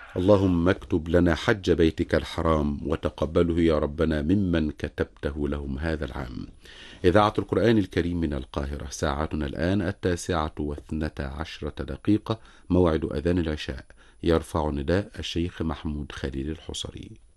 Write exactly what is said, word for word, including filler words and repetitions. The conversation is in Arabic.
اللهم اكتب لنا حج بيتك الحرام وتقبله يا ربنا ممن كتبته لهم هذا العام. إذاعة القرآن الكريم من القاهرة، ساعتنا الآن التاسعة واثنتا عشرة دقيقة، موعد أذان العشاء. يرفع نداء الشيخ محمود خليل الحصري.